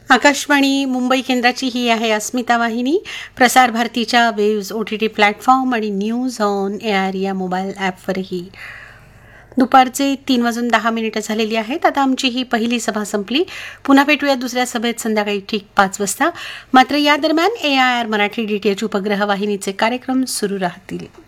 आकाशवाणी मुंबई केंद्राची ही आहे अस्मिता वाहिनी. प्रसार भारतीच्या वेव्ज OTT प्लॅटफॉर्म आणि न्यूज ऑन एआर या मोबाईल ॲपवरही दुपारचे 3:10 झालेली आहेत. आता आमची ही पहिली सभा संपली. पुन्हा भेटूया दुसऱ्या सभेत संध्याकाळी ठीक 5 वाजता. मात्र या दरम्यान AIR मराठी DTH उपग्रह वाहिनीचे कार्यक्रम सुरू राहतील.